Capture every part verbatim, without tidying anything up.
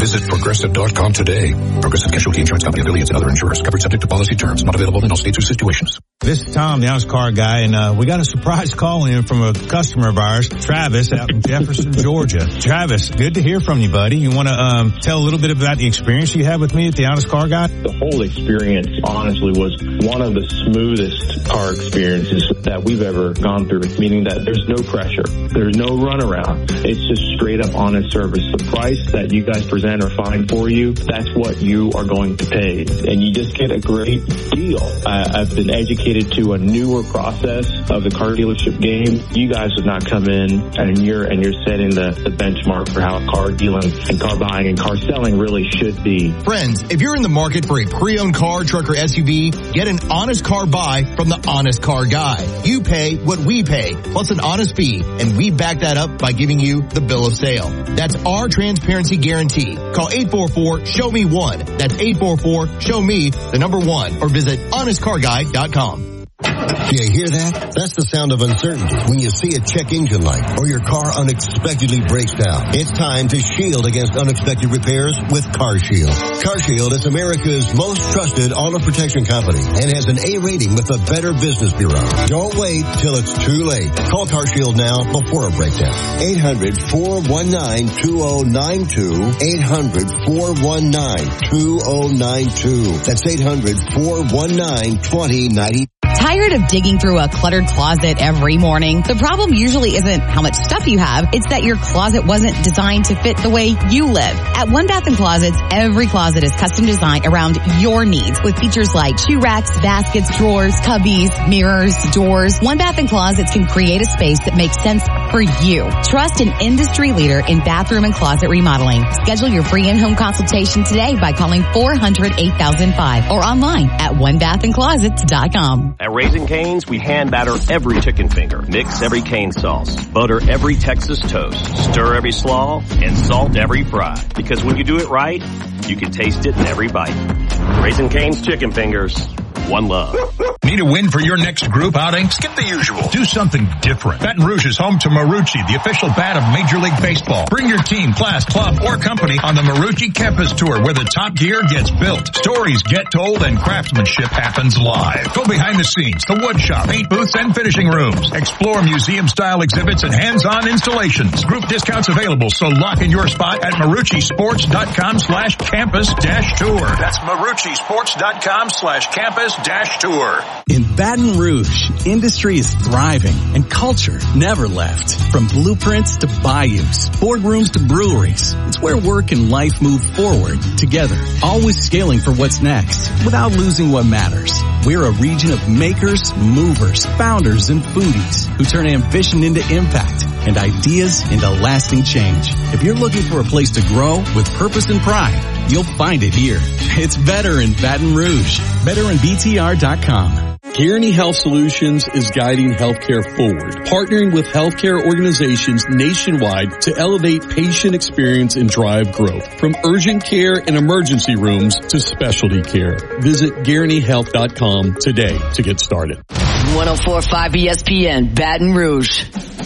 Visit Progressive dot com today. Progressive Casualty Insurance Company, affiliates, and other insurers. Covered subject to policy terms. Not available in all states or situations. This is Tom, the Honest Car Guy, and uh, we got a surprise call in from a customer of ours, Travis, out in Jefferson, Georgia. Travis, good to hear from you, buddy. You want to um, tell a little bit about the experience you had with me at the Honest Car Guy? The whole experience, honestly, was one of the smoothest car experiences that we've ever gone through, meaning that there's no pressure. There's no runaround. It's just straight up honest service. The price that you guys present or find for you, that's what you are going to pay. And you just get a great deal. I, I've been educated to a newer process of the car dealership game. You guys would not come in and you're and you're setting the, the benchmark for how car dealing and car buying and car selling really should be. Friends, if you're in the market for a pre-owned car, truck, or S U V, get an honest car buy from the Honest Car Guy. You pay what we pay, plus an honest fee, and we back that up by giving you the bill of sale. That's our transparency guarantee. Call eight four four, show me one. That's eight four four, show me the number one, or visit honest car guy dot com. Do you hear that? That's the sound of uncertainty when you see a check engine light or your car unexpectedly breaks down. It's time to shield against unexpected repairs with CarShield. CarShield is America's most trusted auto protection company and has an A rating with the Better Business Bureau. Don't wait till it's too late. Call CarShield now before a breakdown. eight hundred, four one nine, two oh nine two. eight hundred, four one nine, two oh nine two. That's eight hundred, four one nine, two oh nine two. Tired of digging through a cluttered closet every morning? The problem usually isn't how much stuff you have. It's that your closet wasn't designed to fit the way you live. At One Bath and Closets, every closet is custom designed around your needs with features like shoe racks, baskets, drawers, cubbies, mirrors, doors. One Bath and Closets can create a space that makes sense for you. Trust an industry leader in bathroom and closet remodeling. Schedule your free in-home consultation today by calling four hundred, eight thousand five or online at one bath and closets dot com. At Raising Cane's, we hand batter every chicken finger, mix every cane sauce, butter every Texas toast, stir every slaw, and salt every fry. Because when you do it right, you can taste it in every bite. Raising Cane's chicken fingers. One love. Need a win for your next group outing? Skip the usual. Do something different. Baton Rouge is home to Marucci, the official bat of Major League Baseball. Bring your team, class, club, or company on the Marucci Campus Tour where the top gear gets built, stories get told, and craftsmanship happens live. Go behind the scenes, the wood shop, paint booths, and finishing rooms. Explore museum-style exhibits and hands-on installations. Group discounts available, so lock in your spot at maruccisports.com slash campus dash tour. That's maruccisports.com slash campus dash tour. In Baton Rouge, industry is thriving and culture never left. From blueprints to bayous, boardrooms to breweries, it's where work and life move forward together, always scaling for what's next without losing what matters. We're a region of makers, movers, founders, and foodies who turn ambition into impact and ideas into lasting change. If you're looking for a place to grow with purpose and pride, you'll find it here. It's better in Baton Rouge. better in B T R dot com. Kearney Health Solutions is guiding healthcare forward, partnering with healthcare organizations nationwide to elevate patient experience and drive growth. From urgent care and emergency rooms to specialty care. Visit Kearney Health dot com today to get started. one oh four point five E S P N, Baton Rouge.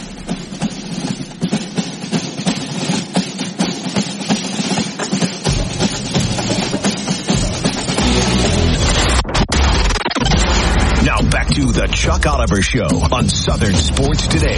Back to the Chuck Oliver Show on Southern Sports Today.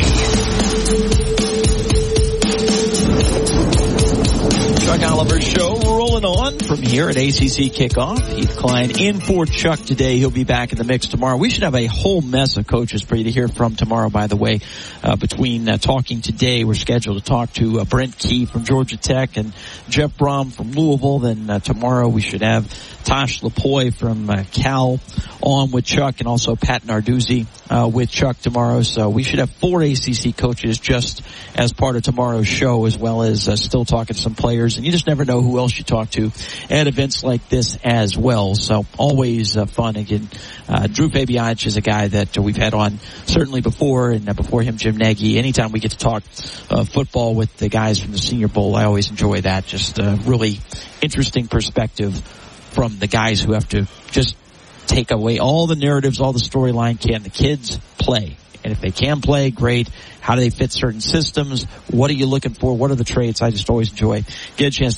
Chuck Oliver Show rolling on from here at A C C Kickoff. Heath Klein in for Chuck today. He'll be back in the mix tomorrow. We should have a whole mess of coaches for you to hear from tomorrow, by the way. Uh, between uh, talking today, we're scheduled to talk to uh, Brent Key from Georgia Tech and Jeff Brom from Louisville. Then uh, tomorrow we should have Tosh Lapoy from uh, Cal on with Chuck, and also Pat Narduzzi uh, with Chuck tomorrow. So we should have four A C C coaches just as part of tomorrow's show, as well as uh, still talking to some players. And you just never know who else you talk to at events like this as well. So always uh, fun. Again, uh, Drew Fabianich is a guy that uh, we've had on certainly before, and uh, before him, Jim Nagy. Anytime we get to talk uh, football with the guys from the Senior Bowl, I always enjoy that. Just a really interesting perspective from the guys who have to just take away all the narratives, all the storyline. Can the kids play? And if they can play, great. How do they fit certain systems? What are you looking for? What are the traits? I just always enjoy get a chance